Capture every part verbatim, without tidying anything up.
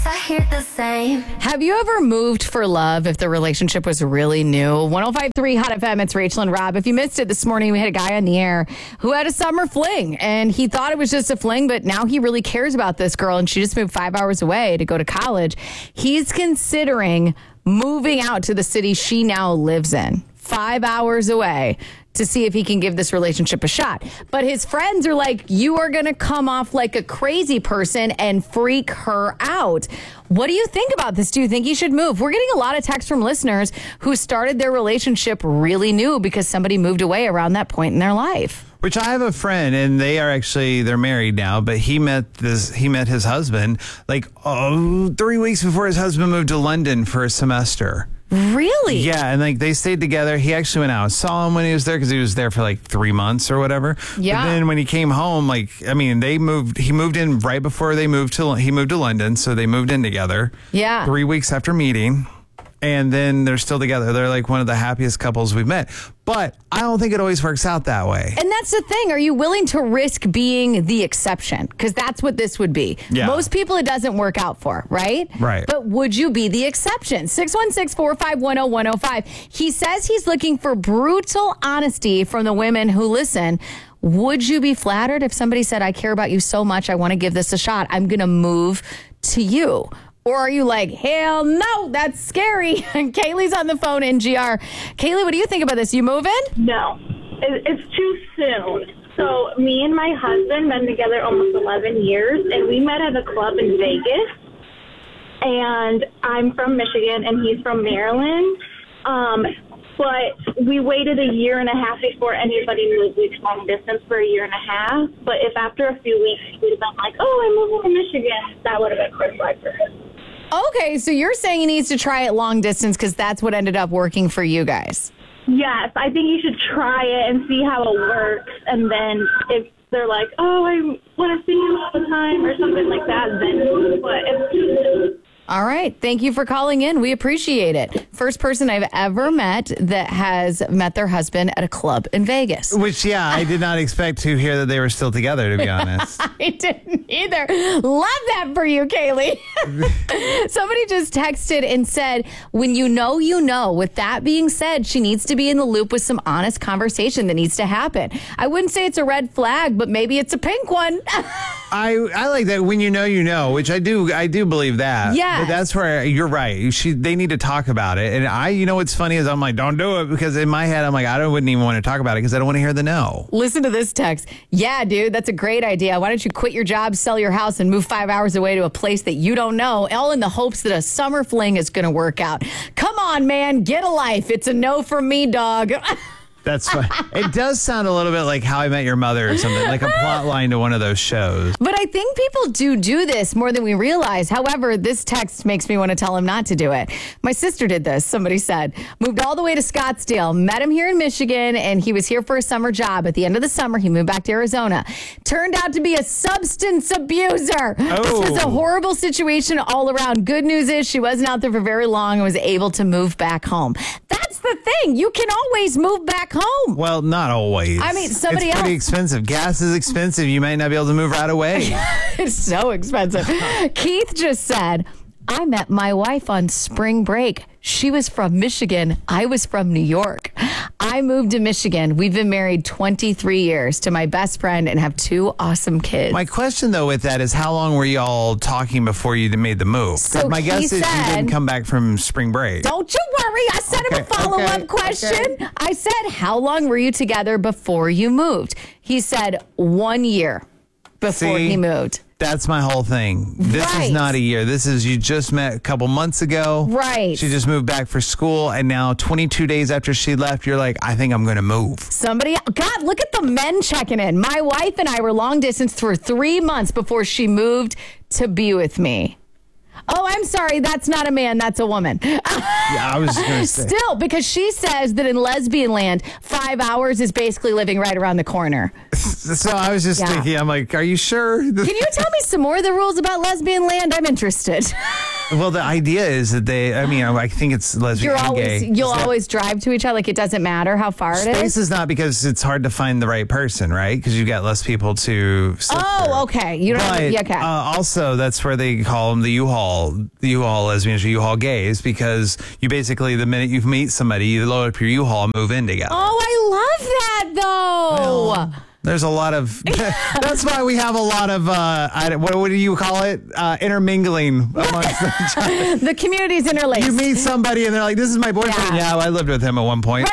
guess I hear the same. Have you ever moved for love if the relationship was really new? one oh five point three Hot F M, it's Rachel and Rob. If you missed it this morning, we had a guy on the air who had a summer fling, and he thought it was just a fling, but now he really cares about this girl, and she just moved five hours away to go to college. He's considering moving out to the city she now lives in, five hours away, to see if he can give this relationship a shot. But his friends are like, you are going to come off like a crazy person and freak her out. What do you think about this? Do you think he should move? We're getting a lot of texts from listeners who started their relationship really new because somebody moved away around that point in their life. Which I have a friend, and they are actually, they're married now, but he met this, he met his husband like oh, three weeks before his husband moved to London for a semester. Really? Yeah, and like they stayed together. He actually went out and saw him when he was there because he was there for like three months or whatever. Yeah. But then when he came home, like I mean, they moved. He moved in right before they moved to. He moved to London, so they moved in together. Yeah. Three weeks after meeting, and then they're still together. They're like one of the happiest couples we've met. But I don't think it always works out that way. And that's the thing. Are you willing to risk being the exception? Because that's what this would be. Yeah. Most people it doesn't work out for, right? Right. But would you be the exception? six one six, four five one, oh one oh five. He says he's looking for brutal honesty from the women who listen. Would you be flattered if somebody said, I care about you so much, I want to give this a shot, I'm going to move to you? Or are you like, hell no, that's scary? Kaylee's on the phone in G R. Kaylee, what do you think about this? You moving? No, it, it's too soon. So me and my husband been together almost eleven years, and we met at a club in Vegas. And I'm from Michigan, and he's from Maryland. Um, but we waited a year and a half before anybody moved. We long distance for a year and a half. But if after a few weeks he would have been like, oh, I'm moving to Michigan, that would have been a red flag for him. Okay, so you're saying he needs to try it long distance because that's what ended up working for you guys. Yes, I think you should try it and see how it works. And then if they're like, oh, I want to see you all the time or something like that, then but if All right. Thank you for calling in. We appreciate it. First person I've ever met that has met their husband at a club in Vegas. Which, yeah, I did not expect to hear that they were still together, to be honest. I didn't either. Love that for you, Kaylee. Somebody just texted and said, when you know, you know. With that being said, she needs to be in the loop with some honest conversation that needs to happen. I wouldn't say it's a red flag, but maybe it's a pink one. I I like that when you know, you know, which I do. I do believe that. Yes. But that's where you're right. She, they need to talk about it. And I, you know, what's funny is I'm like, don't do it, because in my head, I'm like, I don't, wouldn't even want to talk about it because I don't want to hear the no. Listen to this text. Yeah, dude, that's a great idea. Why don't you quit your job, sell your house, and move five hours away to a place that you don't know, all in the hopes that a summer fling is going to work out. Come on, man, get a life. It's a no from me, dog. That's fine. It does sound a little bit like How I Met Your Mother or something, like a plot line to one of those shows. But I think people do do this more than we realize. However, this text makes me want to tell him not to do it. My sister did this, somebody said. Moved all the way to Scottsdale, met him here in Michigan, and he was here for a summer job. At the end of the summer, he moved back to Arizona. Turned out to be a substance abuser. Oh. This was a horrible situation all around. Good news is she wasn't out there for very long and was able to move back home. That's the thing. You can always move back home. Well, not always. I mean, somebody it's pretty else- expensive. Gas is expensive. You might not be able to move right away. It's so expensive. Keith just said, I met my wife on spring break. She was from Michigan. I was from New York. I moved to Michigan. We've been married twenty-three years to my best friend and have two awesome kids. My question, though, with that is how long were y'all talking before you made the move? So my he guess is you said- didn't come back from spring break. Don't you worry. I sent him a Okay, follow-up okay, question. okay. I said, how long were you together before you moved? He said one year before See? he moved. That's my whole thing. This Right. is not a year. This is you just met a couple months ago. Right. She just moved back for school, and now twenty-two days after she left, you're like, I think I'm going to move. Somebody, God, look at the men checking in. My wife and I were long distance for three months before she moved to be with me. Oh, I'm sorry. That's not a man. That's a woman. Yeah, I was just going to say. Still, because she says that in lesbian land, five hours is basically living right around the corner. So I was just Yeah. thinking, I'm like, are you sure? Can you tell me some more of the rules about lesbian land? I'm interested. Well, the idea is that they, I mean, I think it's lesbian You're and always, gay. you'll Is always drive to each other. Like, it doesn't matter how far it Space is. is not because it's hard to find the right person, right? Because you've got less people to sit through. Oh, okay. You don't. But Yeah, okay. uh, also, that's where they call them the U-Haul, the U-Haul lesbians, or U-Haul gays, because you basically, the minute you meet somebody, you load up your U-Haul and move in together. Oh, I love that though. Well, there's a lot of, that's why we have a lot of, uh, I, don't- what, what do you call it? Uh, intermingling amongst each other. The community's interlaced. You meet somebody and they're like, this is my boyfriend. Yeah. Yeah, well, I lived with him at one point.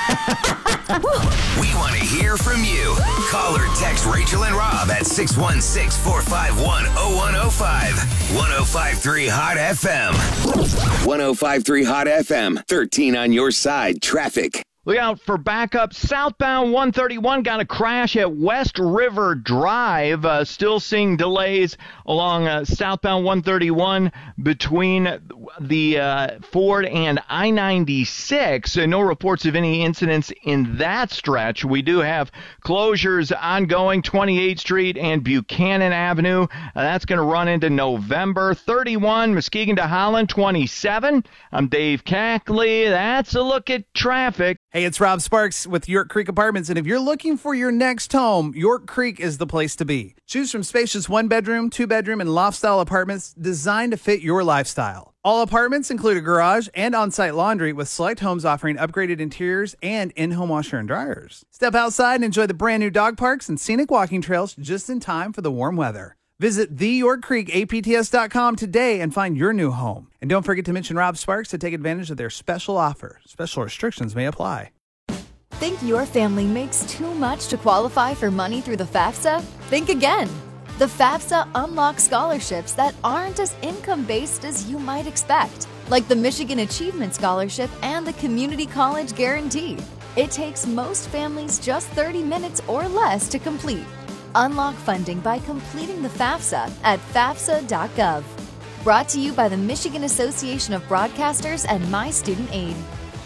We want to hear from you. Call or text Rachel and Rob at six one six, four five one, oh one oh five. one oh five point three Hot F M. one oh five point three Hot F M. thirteen on your side. Traffic. Look out for backup. Southbound one thirty-one got a crash at West River Drive. Uh, still seeing delays along uh, southbound one thirty-one between the uh, Ford and I ninety-six. Uh, no reports of any incidents in that stretch. We do have closures ongoing, twenty-eighth Street and Buchanan Avenue. Uh, that's going to run into November. thirty-one, Muskegon to Holland, twenty-seven. I'm Dave Cackley. That's a look at traffic. Hey, it's Rob Sparks with York Creek Apartments, and if you're looking for your next home, York Creek is the place to be. Choose from spacious one-bedroom, two-bedroom, and loft-style apartments designed to fit your lifestyle. All apartments include a garage and on-site laundry, with select homes offering upgraded interiors and in-home washer and dryers. Step outside and enjoy the brand-new dog parks and scenic walking trails just in time for the warm weather. Visit the york creek A P T S dot com today and find your new home. And don't forget to mention Rob Sparks to take advantage of their special offer. Special restrictions may apply. Think your family makes too much to qualify for money through the FAFSA? Think again. The FAFSA unlocks scholarships that aren't as income-based as you might expect, like the Michigan Achievement Scholarship and the Community College Guarantee. It takes most families just thirty minutes or less to complete. Unlock funding by completing the FAFSA at fafsa dot gov. Brought to you by the Michigan Association of Broadcasters and My Student Aid.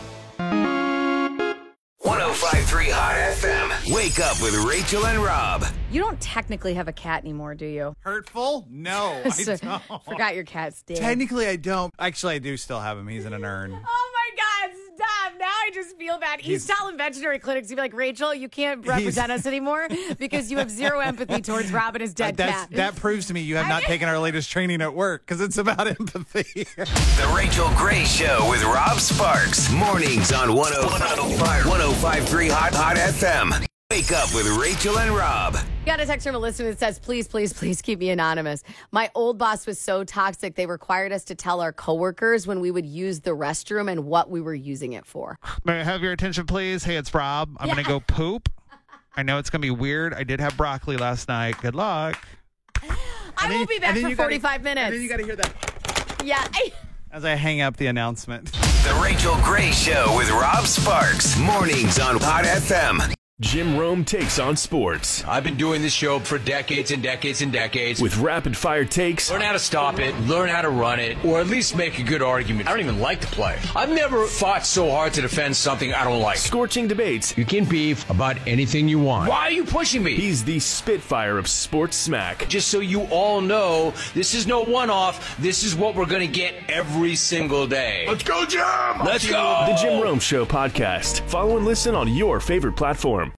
one oh five point three Hot F M. Wake up with Rachel and Rob. You don't technically have a cat anymore, do you? Hurtful? No, I So- don't. Forgot your cat's dead. Technically, I don't. Actually, I do still have him. He's in an urn. Oh my God, stop. Now I just feel bad. He's, He's- telling veterinary clinics, he'd be like, Rachel, you can't represent us anymore because you have zero empathy towards Rob and his dead That's, cat. that proves to me you have not taken our latest training at work, because it's about empathy. The Rachel Gray Show with Rob Sparks. Mornings on one oh five point three Hot Hot F M. Wake up with Rachel and Rob. Got a text from a listener that says, please, please, please keep me anonymous. My old boss was so toxic, they required us to tell our coworkers when we would use the restroom and what we were using it for. May I have your attention, please? Hey, it's Rob. I'm Yeah. going to go poop. I know it's going to be weird. I did have broccoli last night. Good luck. I will be back for forty-five minutes. And then you got to hear that yeah. I- as I hang up the announcement. The Rachel Gray Show with Rob Sparks. Mornings on Hot F M. Jim Rome takes on sports I've been doing this show for decades and decades and decades. with rapid-fire takes, Learn how to stop it, learn how to run it, or at least make a good argument. I don't even like the play. I've never fought so hard to defend something I don't like. scorching debates. You can beef about anything you want. Why are you pushing me? He's the spitfire of sports smack. Just so you all know, this is no one-off. This is what we're going to get every single day. Let's go, Jim! Let's go! The Jim Rome Show podcast. Follow and listen on your favorite platform.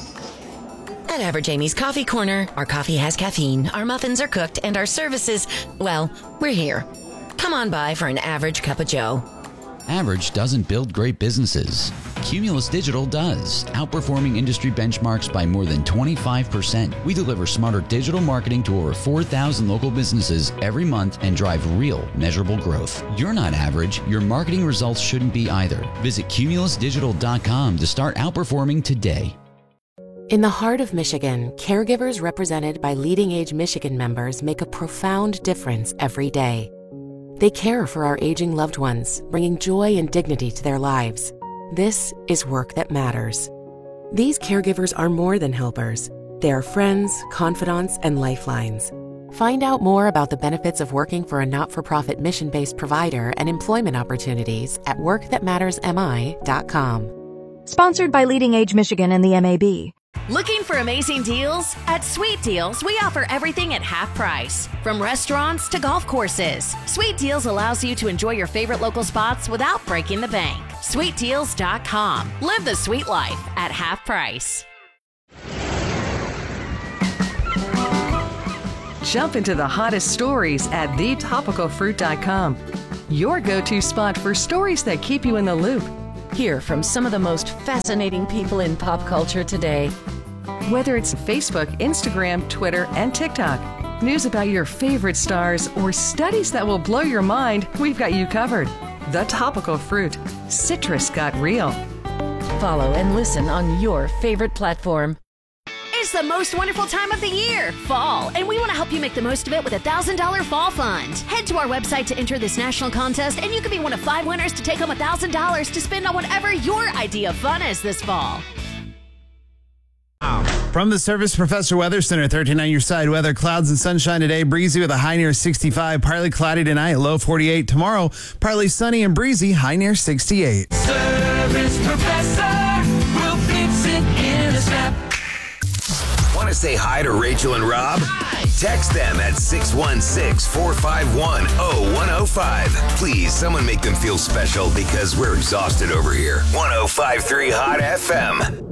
At Average Amy's Coffee Corner, our coffee has caffeine, our muffins are cooked, and our services, well, we're here. Come on by for an average cup of joe. Average doesn't build great businesses. Cumulus Digital does, outperforming industry benchmarks by more than twenty-five percent. We deliver smarter digital marketing to over four thousand local businesses every month and drive real, measurable growth. You're not average. Your marketing results shouldn't be either. Visit cumulus digital dot com to start outperforming today. In the heart of Michigan, caregivers represented by Leading Age Michigan members make a profound difference every day. They care for our aging loved ones, bringing joy and dignity to their lives. This is work that matters. These caregivers are more than helpers. They are friends, confidants, and lifelines. Find out more about the benefits of working for a not-for-profit mission-based provider and employment opportunities at work that matters m i dot com. Sponsored by Leading Age Michigan and the M A B. Looking for amazing deals? At Sweet Deals, we offer everything at half price. From restaurants to golf courses, Sweet Deals allows you to enjoy your favorite local spots without breaking the bank. sweet deals dot com. Live the sweet life at half price. Jump into the hottest stories at the topical fruit dot com. Your go-to spot for stories that keep you in the loop. Hear from some of the most fascinating people in pop culture today. Whether it's Facebook, Instagram, Twitter, and TikTok, news about your favorite stars, or studies that will blow your mind, we've got you covered. The Topical Fruit. Citrus got real. Follow and listen on your favorite platform. It's the most wonderful time of the year, fall, and we want to help you make the most of it with a one thousand dollars Fall Fund. Head to our website to enter this national contest, and you could be one of five winners to take home one thousand dollars to spend on whatever your idea of fun is this fall. From the Service Professor Weather Center, thirty-nine your side weather. Clouds and sunshine today. Breezy with a high near sixty-five. Partly cloudy tonight, low forty-eight. Tomorrow, partly sunny and breezy, high near sixty-eight. Service Professor will fix it in a snap. Want to say hi to Rachel and Rob? Hi. Text them at six one six, four five one, zero one zero five. Please, someone make them feel special because we're exhausted over here. one oh five point three Hot F M.